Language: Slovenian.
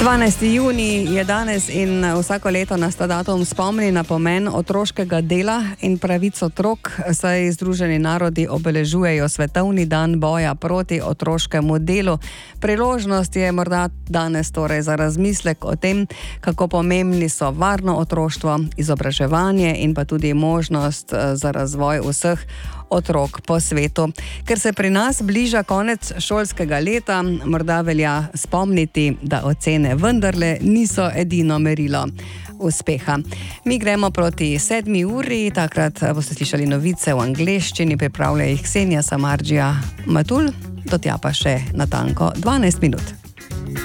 12. junij je danes in vsako leto nas ta datum spomni na pomen otroškega dela in pravic otrok, saj Združeni narodi obeležujejo svetovni dan boja proti otroškemu delu. Priložnost je morda danes torej za razmislek o tem, kako pomembni so varno otroštvo, izobraževanje in pa tudi možnost za razvoj vseh otrok po svetu. Ker se pri nas bliža konec šolskega leta, morda velja spomniti, da ocene vendarle niso edino merilo uspeha. Mi gremo proti 7. uri, takrat boste slišali novice v angleščini, pripravlja jih Ksenija Samardžija Matul, do tja pa še natanko 12 minut.